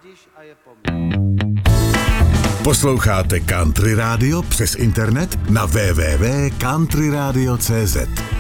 vidiš a je poměr. Posloucháte Country Radio přes internet na www.countryradio.cz.